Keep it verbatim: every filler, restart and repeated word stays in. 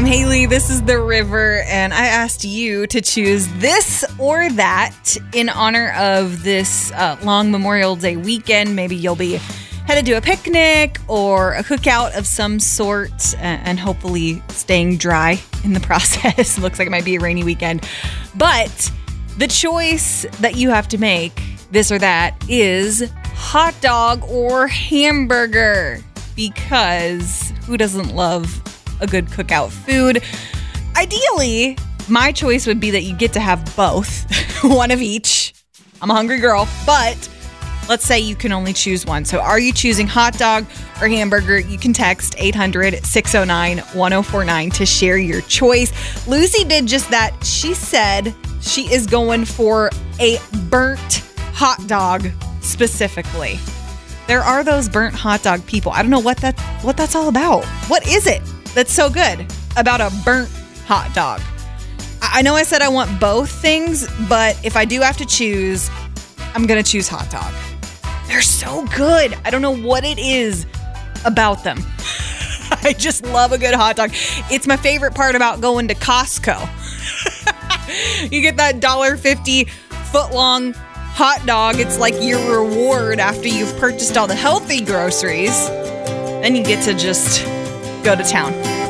I'm Haley. This is The River, and I asked you to choose this or that in honor of this uh, long Memorial Day weekend. Maybe you'll be headed to a picnic or a cookout of some sort, and hopefully staying dry in the process. Looks like it might be a rainy weekend. But the choice that you have to make, this or that, is hot dog or hamburger. Because who doesn't love a good cookout food? Ideally, my choice would be that you get to have both, one of each. I'm a hungry girl, but let's say you can only choose one. So are you choosing hot dog or hamburger? You can text eight hundred, six oh nine, one oh four nine to share your choice. Lucy did just that. She said she is going for a burnt hot dog specifically. There are those burnt hot dog people. I don't know what that what that's all about. What is it that's so good about a burnt hot dog? I, I know I said I want both things, but if I do have to choose, I'm going to choose hot dog. They're so good. I don't know what it is about them. I just love a good hot dog. It's my favorite part about going to Costco. You get that one dollar fifty foot-long hot dog. It's like your reward after you've purchased all the healthy groceries. Then you get to just go to town.